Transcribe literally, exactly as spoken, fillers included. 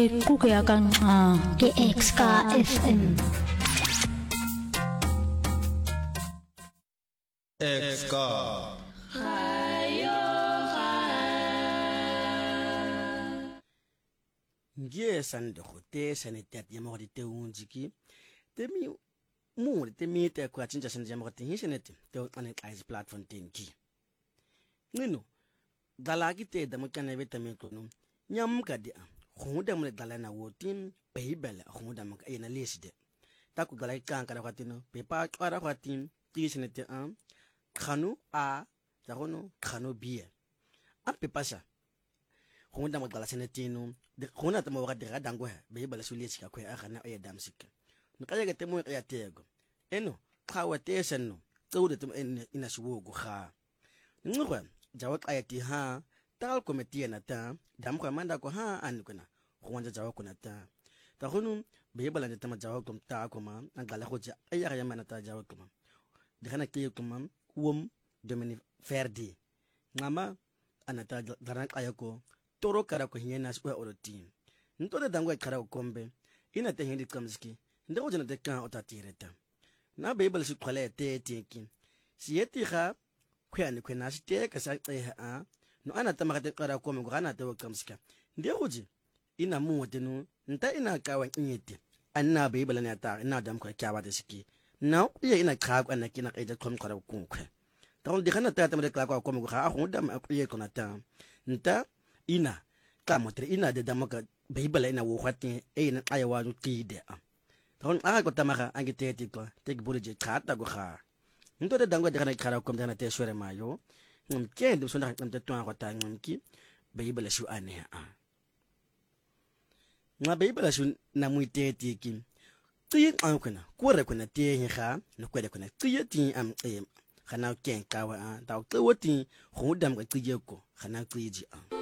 ku kaya kang ah K X K F M X K Ngie san de khote sanetat yamo de te unjiki temi mu de temi te kwa chinja san yamo de hisenet te on ais platform tenki nino dalagi te da makana vitamin ko no nyam ka de khoda mo dala na wotin peibel khoda mak ayena lesde ta ku galai kan kala kwatino pe pa kwara kwatin tisenete an khanu a jagono khanu bie a pe pasa khoda mo dala senetino de khona tamo wa de gadango be bala suli chika kwe a khana ya damsika nkaya ke temo ya tego eno khawa teseno tsude temo ina shugo kha ngwe jawa kaya ti ha tal kometia na ta dam kwa manda ko ha an kuna khwanja jawa kuna ta ta khunu be bala de tama jawa kum ta kuma an gala khoja aya ya mana ta jawa kuma de khana ke kuma wom domini ferdi ngama anata daran kaya ko toro kara ko hiena swa oroti nto de dangwa kara ko kombe ina te hindi kamski ndo jona de kan otatireta na bible su khale te teki sieti kha khwani khwena ste ka sa te ha no ana ta magate kara ko me gana te kamska ndi goji ina mu tenu nta ina kawa nyete anna bible na ta ina dam ko kyawa de ski na ye ina kha ko na kina ka de kom kara ko khwe ta on de khana ta ta me kala ko me kha ho dam ye ko na ta nta ina kamotre ina de damaka bible ina wo khwati e ina ayawa ju tide a ton aga ko tamaka angiteti ko tek burije khata go kha ndo de dangwa de kana khara ko mtana te swere mayo ngum kende so ndak mte to ko ta ngumki bible shu ane a nga bible shu na muiteti ki ti an kuna ko re kuna te hin kha no ko re kuna ti ti am e khana ken kawa a ta ko ti khudam ko ti ko khana ti ji a